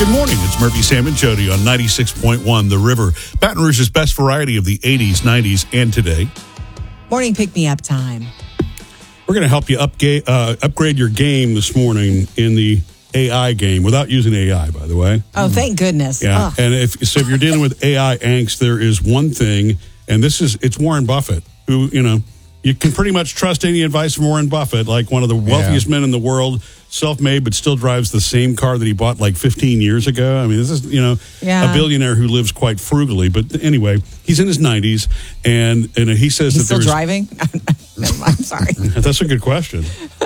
Good morning. It's Murphy, Sam, and Jody on 96.1 The River. Baton Rouge's best variety of the 80s, 90s, and today. Morning pick-me-up time. We're going to help you upgrade your game this morning in the AI game without using AI, by the way. Oh, thank goodness. Yeah, Ugh. and if you're dealing with AI angst, there is one thing, and it's Warren Buffett, who, you can pretty much trust any advice from Warren Buffett, like one of the wealthiest men in the world, self-made, but still drives the same car that he bought like 15 years ago. I mean, this is, a billionaire who lives quite frugally. But anyway, he's in his 90s, and he says He's that still driving? I'm sorry. That's a good question.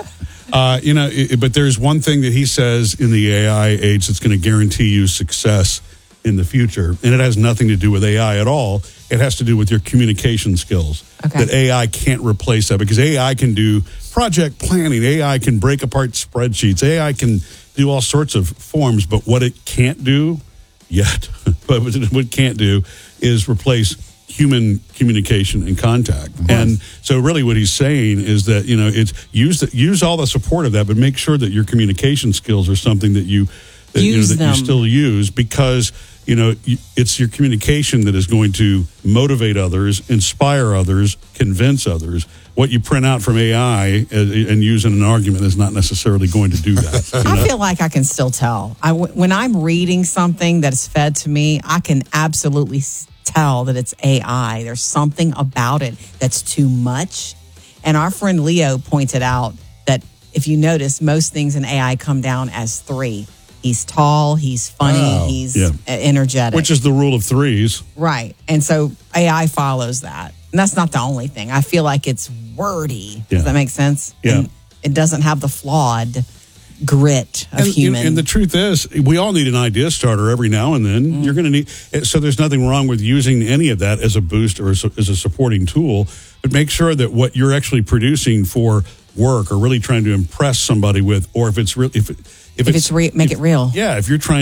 But there's one thing that he says in the AI age that's going to guarantee you success in the future, and it has nothing to do with AI at all. It has to do with your communication skills. Okay. That AI can't replace that, because AI can do project planning. AI can break apart spreadsheets. AI can do all sorts of forms, but what it can't do yet, but what it can't do is replace human communication and contact. And so really what he's saying is that, it's use all the support of that, but make sure that your communication skills are something that you still use, because it's your communication that is going to motivate others, inspire others, convince others. What you print out from AI and use in an argument is not necessarily going to do that. I feel like I can still tell. When I'm reading something that is fed to me, I can absolutely tell that it's AI. There's something about it that's too much. And our friend Leo pointed out that if you notice, most things in AI come down as three. He's tall, he's funny, he's energetic. Which is the rule of threes. Right. And so AI follows that. And that's not the only thing. I feel like it's wordy. Does that make sense? Yeah. And it doesn't have the flawed grit of human. And the truth is, we all need an idea starter every now and then. You're going to need, so there's nothing wrong with using any of that as a boost or as a supporting tool, but make sure that what you're actually producing for work or really trying to impress somebody with, or if it's real, make it real. Yeah, if you're trying